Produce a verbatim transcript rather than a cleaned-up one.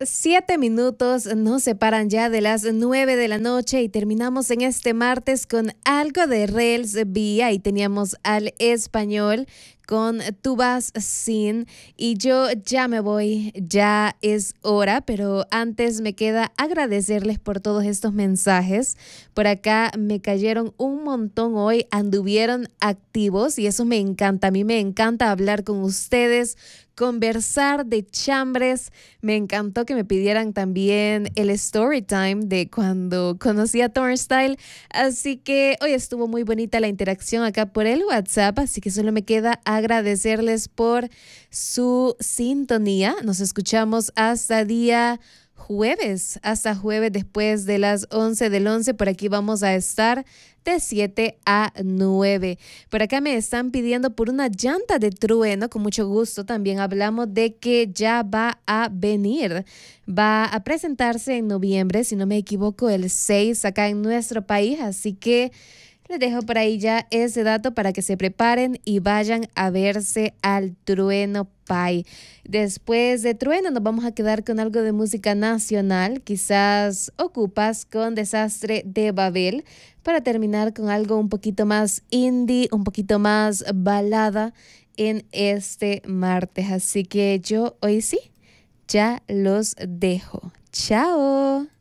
Siete minutos nos separan ya de las nueve de la noche y terminamos en este martes con algo de Rels B. Ahí teníamos al español con Tú vas sin y yo ya me voy, ya es hora, pero antes me queda agradecerles por todos estos mensajes. Por acá me cayeron un montón hoy, anduvieron activos y eso me encanta. A mí me encanta hablar con ustedes, conversar de chambres. Me encantó que me pidieran también el story time de cuando conocí a Turnstile. Así que hoy estuvo muy bonita la interacción acá por el WhatsApp, así que solo me queda agradecerles por su sintonía. Nos escuchamos hasta día jueves, hasta jueves después de las once del once. Por aquí vamos a estar de siete a nueve. Por acá me están pidiendo por una llanta de trueno, con mucho gusto. También hablamos de que ya va a venir, va a presentarse en noviembre, si no me equivoco, el seis acá en nuestro país, así que les dejo por ahí ya ese dato para que se preparen y vayan a verse al Trueno Pai. Después de Trueno nos vamos a quedar con algo de música nacional, quizás Ocupas con Desastre de Babel, para terminar con algo un poquito más indie, un poquito más balada en este martes. Así que yo hoy sí, ya los dejo. Chao.